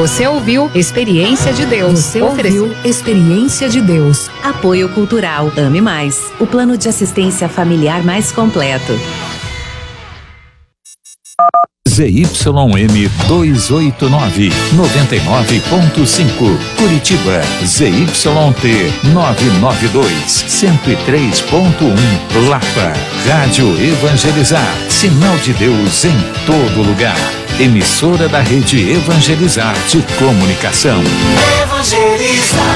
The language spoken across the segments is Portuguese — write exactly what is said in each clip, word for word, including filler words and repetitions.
Você ouviu Experiência de Deus. Você ouviu Experiência de Deus. Apoio Cultural Ame Mais, o plano de assistência familiar mais completo. Z Y M duzentos e oitenta e nove, noventa e nove ponto cinco, Curitiba. Z Y T novecentos e noventa e dois, cento e três ponto um, Lapa. Rádio Evangelizar, sinal de Deus em todo lugar. Emissora da Rede Evangelizar de Comunicação. Evangelizar.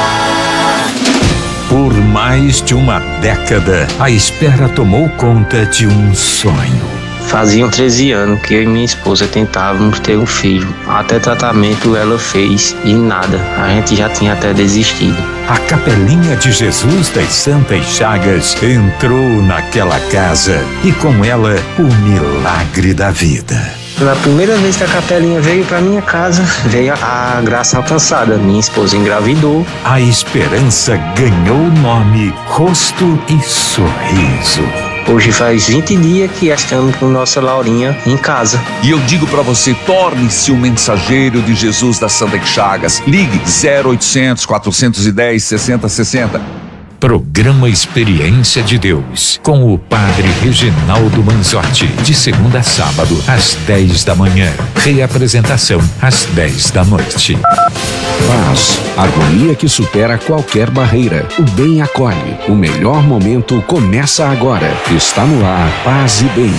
Por mais de uma década, a espera tomou conta de um sonho. Faziam treze anos que eu e minha esposa tentávamos ter um filho. Até tratamento ela fez e nada. A gente já tinha até desistido. A Capelinha de Jesus das Santas Chagas entrou naquela casa e com ela o milagre da vida. Na primeira vez que a Capelinha veio para minha casa, veio a graça alcançada. Minha esposa engravidou. A esperança ganhou o nome, rosto e sorriso. Hoje faz vinte dias que estamos com nossa Laurinha em casa. E eu digo para você, torne-se um mensageiro de Jesus das Santas Chagas. Ligue zero oitocentos, quatrocentos e dez, sessenta sessenta. Programa Experiência de Deus, com o Padre Reginaldo Manzotti, de segunda a sábado, às dez da manhã. Reapresentação, às dez da noite. Paz, harmonia que supera qualquer barreira. O bem acolhe. O melhor momento começa agora. Está no ar, Paz e Bem.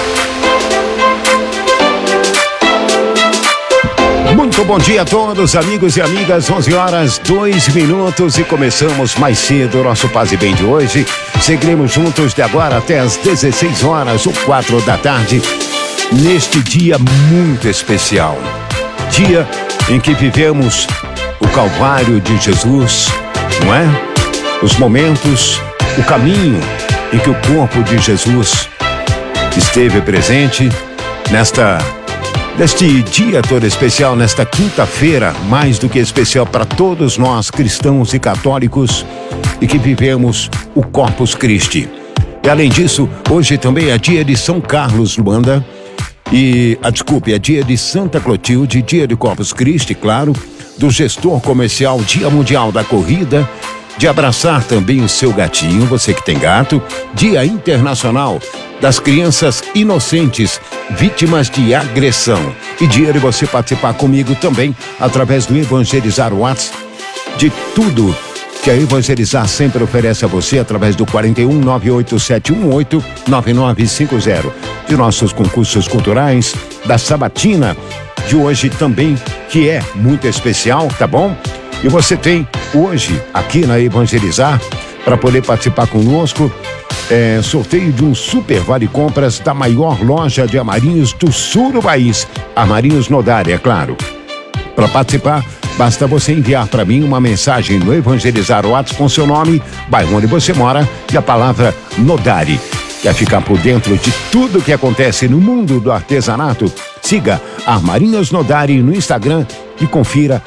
Muito bom dia a todos, amigos e amigas. onze horas, dois minutos e começamos mais cedo o nosso Paz e Bem de hoje. Seguiremos juntos de agora até as dezesseis horas ou quatro da tarde, neste dia muito especial. Dia em que vivemos o Calvário de Jesus, não é? Os momentos, o caminho em que o corpo de Jesus esteve presente nesta Neste dia todo especial, nesta quinta-feira, mais do que especial para todos nós cristãos e católicos e que vivemos o Corpus Christi. E além disso, hoje também é dia de São Carlos, Luanda, e, ah, desculpe, é dia de Santa Clotilde, dia de Corpus Christi, claro, do gestor comercial, Dia Mundial da Corrida, de abraçar também o seu gatinho, você que tem gato, Dia Internacional das Crianças Inocentes, vítimas de agressão. E dia de você participar comigo também através do Evangelizar WhatsApp, de tudo que a Evangelizar sempre oferece a você através do quarenta e um, nove oito sete um oito, nove nove cinco zero. De nossos concursos culturais, da Sabatina de hoje também, que é muito especial, tá bom? E você tem hoje aqui na Evangelizar, para poder participar conosco, É, sorteio de um super vale compras da maior loja de armarinhos do sul do país, Armarinhos Nodari, é claro. Para participar, basta você enviar para mim uma mensagem no Evangelizar WhatsApp com seu nome, bairro onde você mora e a palavra Nodari. Quer ficar por dentro de tudo que acontece no mundo do artesanato? Siga Armarinhos Nodari no Instagram e confira.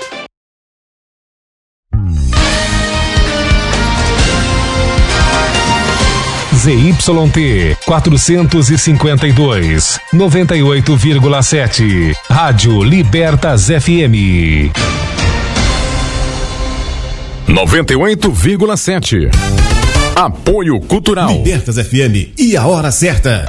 Z Y T quatrocentos e cinquenta e dois, noventa e oito vírgula sete. Rádio Libertas F M. noventa e oito vírgula sete. Apoio Cultural. Libertas F M e a hora certa.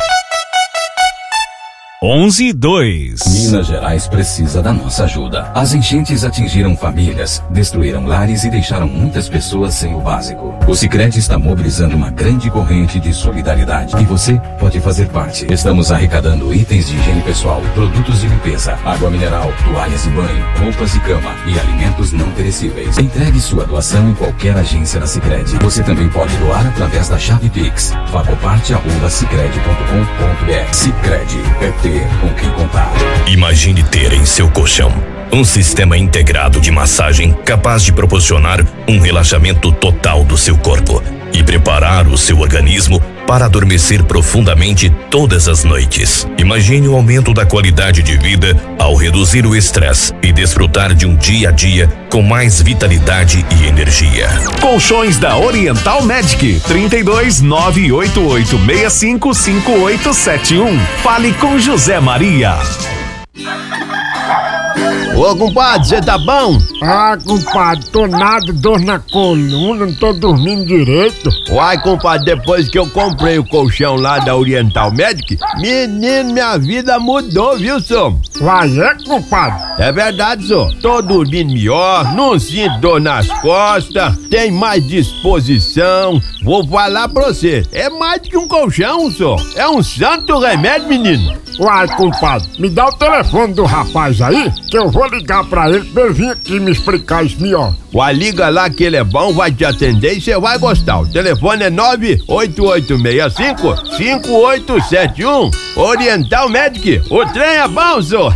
onze e dois. Minas Gerais precisa da nossa ajuda. As enchentes atingiram famílias, destruíram lares e deixaram muitas pessoas sem o básico. O Sicredi está mobilizando uma grande corrente de solidariedade e você pode fazer parte. Estamos arrecadando itens de higiene pessoal, produtos de limpeza, água mineral, toalhas de banho, roupas de cama e alimentos não perecíveis. Entregue sua doação em qualquer agência da Sicredi. Você também pode doar através da chave Pix, fagoparte arroba sicredi ponto com ponto br. Sicredi é ter com quem contar. Imagine ter em seu colchão um sistema integrado de massagem capaz de proporcionar um relaxamento total do seu corpo e preparar o seu organismo para adormecer profundamente todas as noites. Imagine o aumento da qualidade de vida ao reduzir o estresse e desfrutar de um dia a dia com mais vitalidade e energia. Colchões da Oriental Medic, trinta e dois, nove oito oito, seis cinco cinco oito sete um. Fale com José Maria. Ô, compadre, você tá bom? Ah, compadre, tô nada, dor na coluna, não tô dormindo direito. Uai, compadre, depois que eu comprei o colchão lá da Oriental Medic, menino, minha vida mudou, viu, senhor? Uai, é, compadre? É verdade, senhor. Tô dormindo melhor, não sinto dor nas costas, tem mais disposição. Vou falar pra você, é mais do que um colchão, senhor. É um santo remédio, menino. Uai, compadre, me dá o telefone do rapaz aí, que eu vou ligar pra ele pra ele vir aqui me explicar isso melhor. Uai, liga lá que ele é bom, vai te atender e você vai gostar. O telefone é nove oito oito seis cinco, cinco oito sete um. Oriental Medic, o trem é bom, senhor.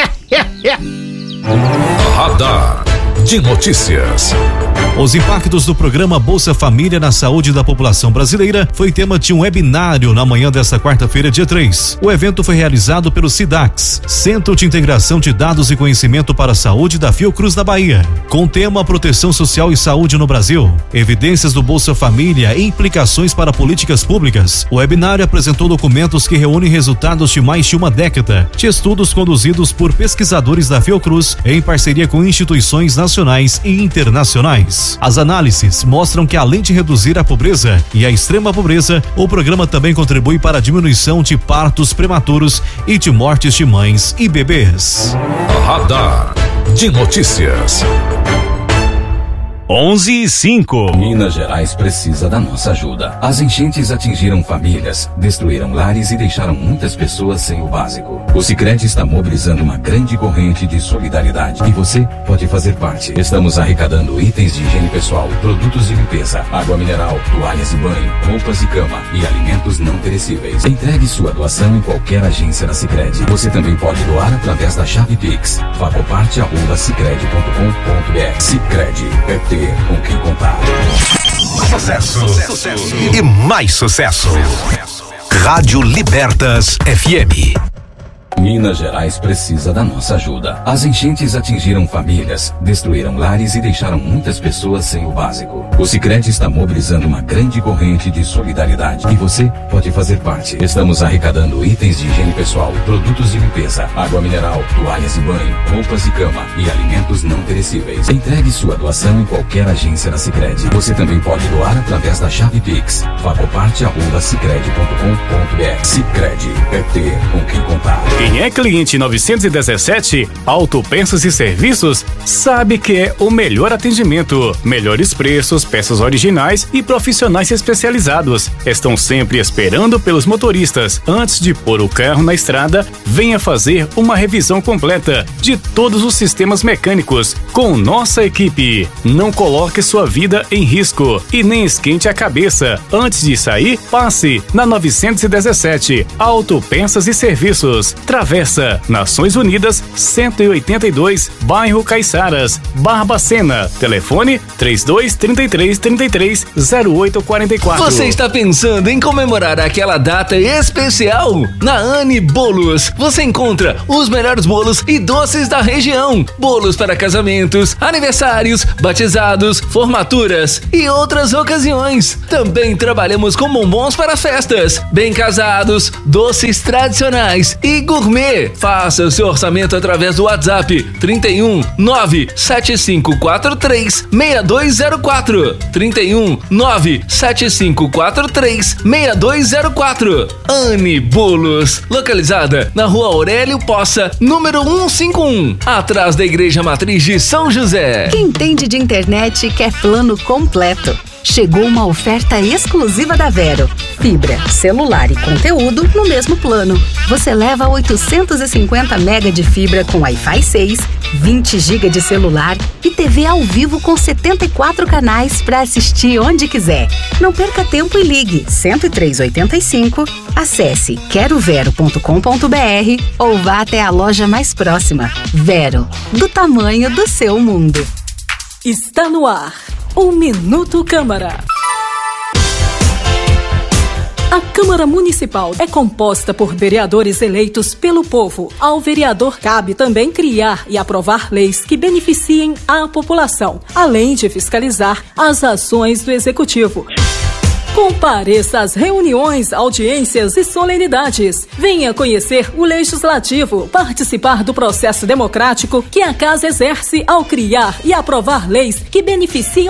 Radar de notícias. Os impactos do programa Bolsa Família na saúde da população brasileira foi tema de um webinário na manhã desta quarta-feira, dia três. O evento foi realizado pelo SIDAX, Centro de Integração de Dados e Conhecimento para a Saúde da Fiocruz da Bahia, com o tema Proteção Social e Saúde no Brasil, evidências do Bolsa Família e implicações para políticas públicas. O webinário apresentou documentos que reúnem resultados de mais de uma década de estudos conduzidos por pesquisadores da Fiocruz em parceria com instituições nacionais e internacionais. As análises mostram que, além de reduzir a pobreza e a extrema pobreza, o programa também contribui para a diminuição de partos prematuros e de mortes de mães e bebês. Radar de notícias. onze e cinco. Minas Gerais precisa da nossa ajuda. As enchentes atingiram famílias, destruíram lares e deixaram muitas pessoas sem o básico. O Sicredi está mobilizando uma grande corrente de solidariedade e você pode fazer parte. Estamos arrecadando itens de higiene pessoal, produtos de limpeza, água mineral, toalhas de banho, roupas e cama e alimentos não perecíveis. Entregue sua doação em qualquer agência da Sicredi. Você também pode doar através da chave Pix. Facoparte arroba sicredi ponto com ponto br. Sicredi é ter com quem contar. Sucesso. Sucesso. E mais sucesso. Rádio Libertas F M. Minas Gerais precisa da nossa ajuda. As enchentes atingiram famílias, destruíram lares e deixaram muitas pessoas sem o básico. O Sicredi está mobilizando uma grande corrente de solidariedade e você pode fazer parte. Estamos arrecadando itens de higiene pessoal, produtos de limpeza, água mineral, toalhas de banho, roupas de cama e alimentos não perecíveis. Entregue sua doação em qualquer agência da Sicredi. Você também pode doar através da chave Pix. Facoparte arroba sicredi ponto com ponto br. Sicredi é ter com quem contar. Quem é cliente novecentos e dezessete, Autopeças e Serviços, sabe que é o melhor atendimento, melhores preços, peças originais e profissionais especializados. Estão sempre esperando pelos motoristas. Antes de pôr o carro na estrada, venha fazer uma revisão completa de todos os sistemas mecânicos com nossa equipe. Não coloque sua vida em risco e nem esquente a cabeça. Antes de sair, passe na novecentos e dezessete, Autopeças e Serviços. Travessa Nações Unidas cento e oitenta e dois, bairro Caiçaras, Barbacena. Telefone três dois três três três três zero oito quatro quatro. Você está pensando em comemorar aquela data especial? Na Anne Bolos você encontra os melhores bolos e doces da região. Bolos para casamentos, aniversários, batizados, formaturas e outras ocasiões. Também trabalhamos com bombons para festas, bem casados, doces tradicionais e gourmet. Faça o seu orçamento através do WhatsApp trinta e um, nove sete cinco quatro três, seis dois zero quatro. trinta e um, nove sete cinco quatro três, seis dois zero quatro. Anne Bolos, localizada na Rua Aurélio Poça, número cento e cinquenta e um, atrás da Igreja Matriz de São José. Quem entende de internet quer plano completo. Chegou uma oferta exclusiva da Vero. Fibra, celular e conteúdo no mesmo plano. Você leva oitocentos e cinquenta mega de fibra com Wi-Fi seis, vinte gigas de celular e T V ao vivo com setenta e quatro canais para assistir onde quiser. Não perca tempo e ligue cento e três oitenta e cinco, acesse quero vero ponto com ponto br ou vá até a loja mais próxima. Vero, do tamanho do seu mundo. Está no ar o Minuto Câmara. A Câmara Municipal é composta por vereadores eleitos pelo povo. Ao vereador cabe também criar e aprovar leis que beneficiem a população, além de fiscalizar as ações do Executivo. Compareça às reuniões, audiências e solenidades. Venha conhecer o Legislativo, participar do processo democrático que a Casa exerce ao criar e aprovar leis que beneficiam